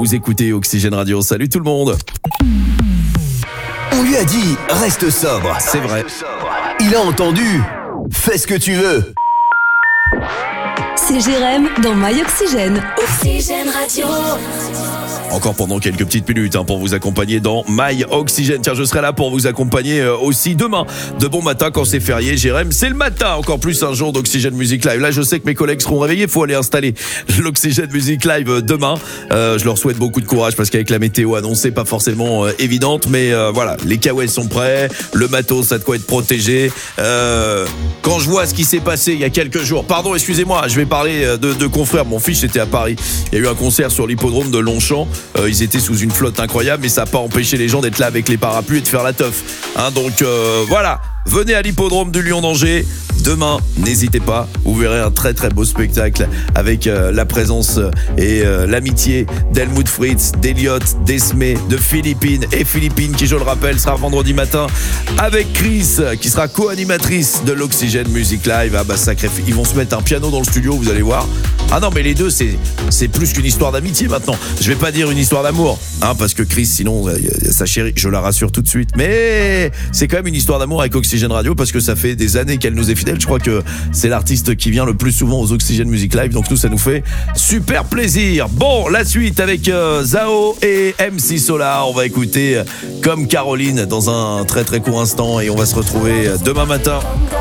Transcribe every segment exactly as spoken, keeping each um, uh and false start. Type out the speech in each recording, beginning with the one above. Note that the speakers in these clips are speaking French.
vous écoutez Oxygène Radio. Salut tout le monde. On lui a dit, reste sobre. C'est vrai. Il a entendu, fais ce que tu veux. C'est Jérém dans My Oxygène. Oxygène Radio. Encore pendant quelques petites minutes hein, pour vous accompagner dans My Oxygène. Tiens, je serai là pour vous accompagner euh, aussi demain. De bon matin quand c'est férié, Jérém, c'est le matin. Encore plus un jour d'Oxygène Music Live. Là, je sais que mes collègues seront réveillés. Il faut aller installer l'Oxygène Music Live euh, demain. Euh, je leur souhaite beaucoup de courage parce qu'avec la météo annoncée, pas forcément euh, évidente. Mais euh, voilà, les kawaii sont prêts. Le matos, ça a de quoi être protégé. Euh, quand je vois ce qui s'est passé il y a quelques jours. Pardon, excusez-moi, je vais parler de, de confrères. Mon fils était à Paris. Il y a eu un concert sur l'hippodrome de Longchamp. Euh, ils étaient sous une flotte incroyable, mais ça n'a pas empêché les gens d'être là avec les parapluies et de faire la teuf. Hein, donc euh, voilà, venez à l'hippodrome du Lion d'Angers. Demain, n'hésitez pas, vous verrez un très très beau spectacle avec euh, la présence et euh, l'amitié d'Helmut Fritz, d'Eliott, d'Esmé, de Philippine et Philippine qui, je le rappelle, sera vendredi matin avec Chris qui sera co-animatrice de l'Oxygène Music Live. Ah bah sacré, ils vont se mettre un piano dans le studio, vous allez voir. Ah non mais les deux c'est c'est plus qu'une histoire d'amitié maintenant. Je vais pas dire une histoire d'amour, hein, parce que Chris sinon euh, sa chérie, je la rassure tout de suite. Mais c'est quand même une histoire d'amour avec Oxygène Radio parce que ça fait des années qu'elle nous est fidèle. Je crois que c'est l'artiste qui vient le plus souvent aux Oxygène Music Live, donc nous ça nous fait super plaisir. Bon, la suite avec euh, Zao et M C Solar. On va écouter euh, Comme Caroline dans un très très court instant et on va se retrouver euh, demain matin.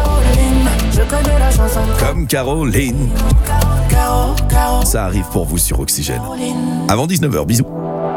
Comme Caroline. Ça arrive pour vous sur Oxygène. Avant dix-neuf heures, bisous.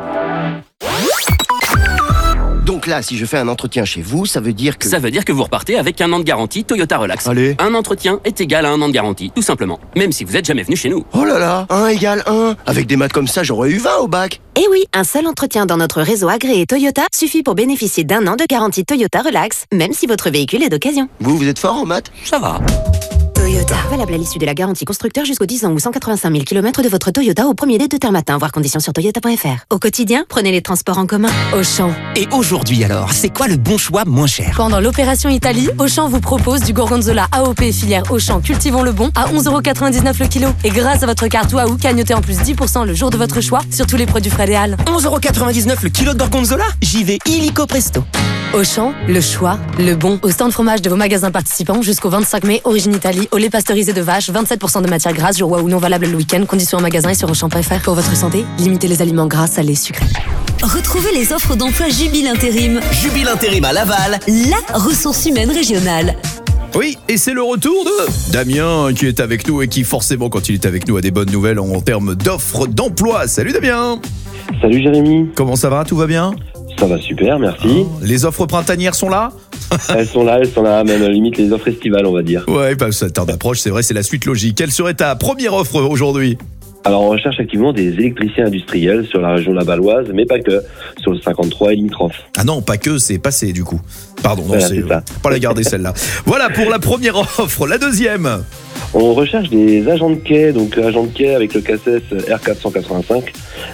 Donc là, si je fais un entretien chez vous, ça veut dire que... Ça veut dire que vous repartez avec un an de garantie Toyota Relax. Allez. Un entretien est égal à un an de garantie, tout simplement. Même si vous êtes jamais venu chez nous. Oh là là, un égale un. Avec des maths comme ça, j'aurais eu vingt au bac. Eh oui, un seul entretien dans notre réseau agréé Toyota suffit pour bénéficier d'un an de garantie Toyota Relax, même si votre véhicule est d'occasion. Vous, vous êtes fort en maths? Ça va. Toyota. Valable à l'issue de la garantie constructeur jusqu'aux dix ans ou cent quatre-vingt-cinq mille kilomètres de votre Toyota au premier dé de terme matin, voir conditions sur toyota point f r. Au quotidien, prenez les transports en commun. Auchan. Et aujourd'hui alors, c'est quoi le bon choix moins cher? Pendant l'opération Italie, Auchan vous propose du Gorgonzola A O P filière Auchan Cultivons le Bon à onze euros quatre-vingt-dix-neuf le kilo. Et grâce à votre carte Waouh, cagnotez en plus dix pour cent le jour de votre choix sur tous les produits frais des Halles. onze euros quatre-vingt-dix-neuf le kilo de Gorgonzola? J'y vais illico presto. Auchan, le choix, le bon. Au stand fromage de vos magasins participants jusqu'au vingt-cinq mai, origine Italie, au lait pasteurisé de vache, vingt-sept pour cent de matière grasse, jour ou non valable le week-end, conditions en magasin et sur auchan point f r. Pour votre santé, limitez les aliments gras, salés, sucrés. Retrouvez les offres d'emploi Jubile Intérim. Jubile Intérim à Laval. La ressource humaine régionale. Oui, et c'est le retour de Damien qui est avec nous et qui forcément quand il est avec nous a des bonnes nouvelles en termes d'offres d'emploi. Salut Damien. Salut Jérémy. Comment ça va? Tout va bien? Ça va super, merci. Oh, les offres printanières sont là? Elles sont là, elles sont là, même limite les offres estivales, on va dire. Ouais, bah, ça tarde d'approche, c'est vrai, c'est la suite logique. Quelle serait ta première offre aujourd'hui? Alors on recherche activement des électriciens industriels sur la région lavalloise, mais pas que, sur le cinquante-trois et limitrophes. Ah non, pas que, c'est passé du coup. Pardon, non, Voilà, c'est, c'est ça. euh, pas la garder celle-là. Voilà pour la première offre. La deuxième? On recherche des agents de quai, donc agent de quai avec le K S S R quatre cent quatre-vingt-cinq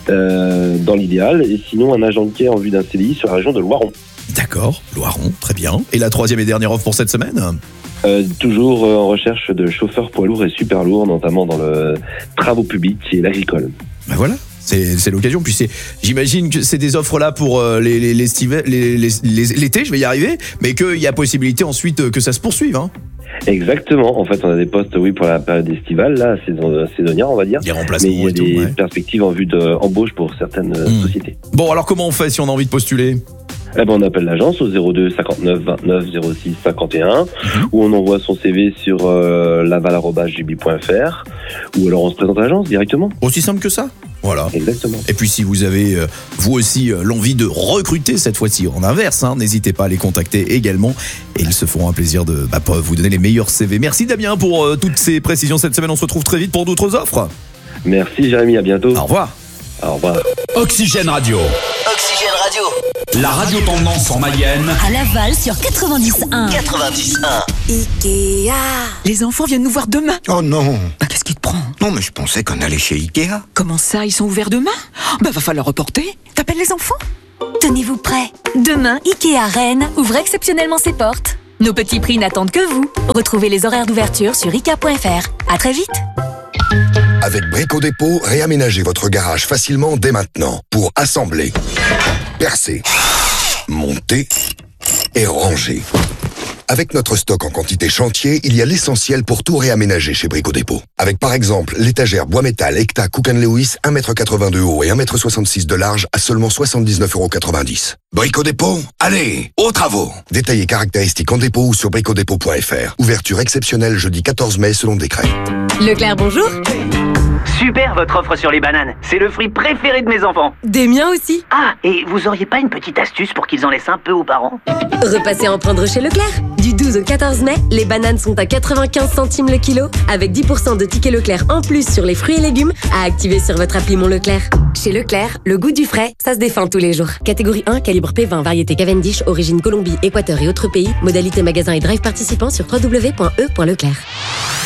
euh, dans l'idéal, et sinon un agent de quai en vue d'un C D I sur la région de Loiron. D'accord, Loiron, très bien. Et la troisième et dernière offre pour cette semaine? Euh, toujours euh, en recherche de chauffeurs poids lourds et super lourds, notamment dans le travaux publics et l'agricole. Ben voilà, c'est, c'est l'occasion. Puis c'est, j'imagine que c'est des offres là pour euh, les, les, les, les, les, les, l'été, je vais y arriver, mais qu'il y a possibilité ensuite euh, que ça se poursuive. Hein. Exactement. En fait, on a des postes, oui, pour la période estivale, là, saison, saisonnière, on va dire. Des remplacements mais il y a et des tout, ouais. perspectives en vue d'embauche pour certaines Mmh. sociétés. Bon, alors comment on fait si on a envie de postuler? Eh ben, on appelle l'agence au zéro deux cinquante-neuf vingt-neuf zéro six cinquante et un, mmh. ou on envoie son C V sur euh, laval arobase j b point f r, ou alors on se présente à l'agence directement. Aussi simple que ça? Voilà. Exactement. Et puis si vous avez, euh, vous aussi, euh, l'envie de recruter cette fois-ci en inverse, hein, n'hésitez pas à les contacter également. Et ils se feront un plaisir de bah, vous donner les meilleurs C V. Merci Damien pour euh, toutes ces précisions cette semaine. On se retrouve très vite pour d'autres offres. Merci Jérémy, à bientôt. Au revoir. Au revoir. Oxygène Radio. Oxygène Radio. La radio tendance en Mayenne. À Laval sur quatre-vingt-dix virgule un. quatre-vingt-dix virgule un. Ikea. Les enfants viennent nous voir demain. Oh non. Bah, qu'est-ce qui te prend? Non, mais je pensais qu'on allait chez Ikea. Comment ça, ils sont ouverts demain? Bah va falloir reporter. T'appelles les enfants? Tenez-vous prêts. Demain, Ikea Rennes ouvre exceptionnellement ses portes. Nos petits prix n'attendent que vous. Retrouvez les horaires d'ouverture sur ikea point f r. À très vite. Avec Brico Dépôt, réaménagez votre garage facilement dès maintenant pour assembler, percer, monter et ranger. Avec notre stock en quantité chantier, il y a l'essentiel pour tout réaménager chez Brico Dépôt. Avec par exemple l'étagère bois métal Ecta Cook and Lewis un mètre quatre-vingt-deux haut et un mètre soixante-six de large à seulement soixante-dix-neuf euros quatre-vingt-dix. Brico Dépôt, allez, aux travaux. Détaillez caractéristiques en dépôt ou sur brico dépôt point f r. Ouverture exceptionnelle jeudi quatorze mai selon décret. Leclerc, bonjour. Super votre offre sur les bananes. C'est le fruit préféré de mes enfants. Des miens aussi. Ah, et vous auriez pas une petite astuce pour qu'ils en laissent un peu aux parents? Repassez en prendre chez Leclerc. Du douze au quatorze mai, les bananes sont à quatre-vingt-quinze centimes le kilo, avec dix pour cent de tickets Leclerc en plus sur les fruits et légumes à activer sur votre appli Mon Leclerc. Chez Leclerc, le goût du frais, ça se défend tous les jours. Catégorie un, calibre P vingt, variété Cavendish, origine Colombie, Équateur et autres pays. Modalité magasin et drive participants sur w w w point e point leclerc.